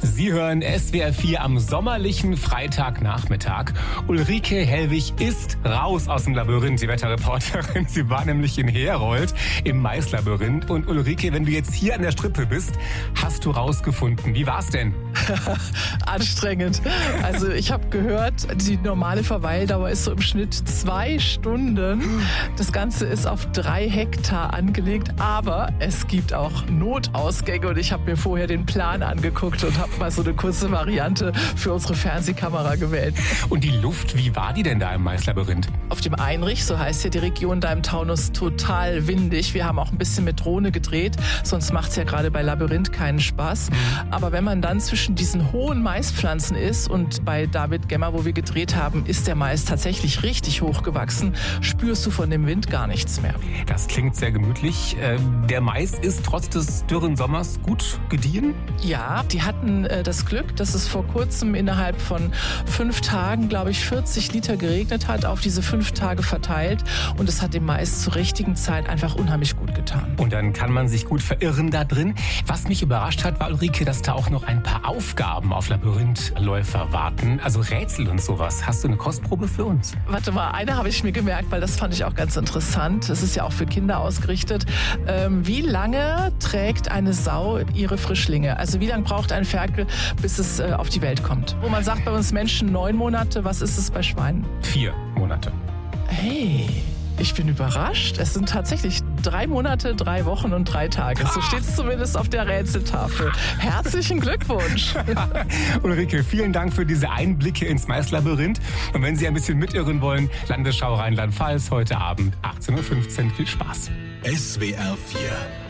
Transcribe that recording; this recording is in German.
Sie hören SWR 4 am sommerlichen Freitagnachmittag. Ulrike Hellwig ist raus aus dem Labyrinth, die Wetterreporterin. Sie war nämlich in Herold im Maislabyrinth. Und Ulrike, wenn du jetzt hier an der Strippe bist, hast du rausgefunden. Wie war's denn? Anstrengend. Also ich habe gehört, die normale Verweildauer ist so im Schnitt 2 Stunden. Das Ganze ist auf 3 Hektar angelegt, aber es gibt auch Notausgänge und ich habe mir vorher den Plan angeguckt und habe mal so eine kurze Variante für unsere Fernsehkamera gewählt. Und die Luft, wie war die denn da im Maislabyrinth? Auf dem Einrich, so heißt ja die Region da im Taunus, total windig. Wir haben auch ein bisschen mit Drohne gedreht, sonst macht es ja gerade bei Labyrinth keinen Spaß. Aber wenn man dann zwischen diesen hohen Maispflanzen ist und bei David Gemmer, wo wir gedreht haben, ist der Mais tatsächlich richtig hoch gewachsen, spürst du von dem Wind gar nichts mehr. Das klingt sehr gemütlich. Der Mais ist trotz des dürren Sommers gut gediehen? Ja, die hatten das Glück, dass es vor kurzem innerhalb von 5 Tagen, glaube ich, 40 Liter geregnet hat, auf diese 5 Tage verteilt. Und es hat dem Mais zur richtigen Zeit einfach unheimlich gut getan. Und dann kann man sich gut verirren da drin. Was mich überrascht hat, war, Ulrike, dass da auch noch ein paar Aufgaben auf Labyrinthläufer warten. Also Rätsel und sowas. Hast du eine Kostprobe für uns? Warte mal, eine habe ich mir gemerkt, weil das fand ich auch ganz interessant. Das ist ja auch für Kinder ausgerichtet. Wie lange trägt eine Sau ihre Frischlinge? Also wie lange braucht ein Ferkel, bis es auf die Welt kommt? Wo man sagt bei uns Menschen 9 Monate, was ist es bei Schweinen? 4 Monate. Hey, ich bin überrascht. Es sind tatsächlich 3 Monate, 3 Wochen und 3 Tage. So steht es zumindest auf der Rätseltafel. Herzlichen Glückwunsch. Ulrike, vielen Dank für diese Einblicke ins Maislabyrinth. Und wenn Sie ein bisschen mitirren wollen, Landesschau Rheinland-Pfalz heute Abend 18:15 Uhr. Viel Spaß. SWR 4